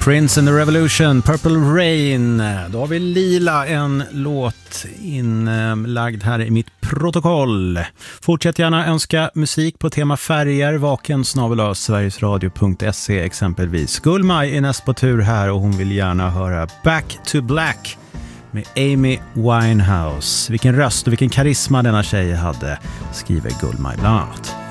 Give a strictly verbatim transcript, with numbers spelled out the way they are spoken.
Prince and the Revolution, Purple Rain. Då har vi lila, en låt inlagd här i mitt protokoll. Fortsätt gärna önska musik på tema färger, vaken snabel-a sverigesradio punkt se exempelvis. Gullmaj är näst på tur här och hon vill gärna höra Back to Black med Amy Winehouse. Vilken röst och vilken karisma denna tjej hade, skriver Gullmaj bland annat.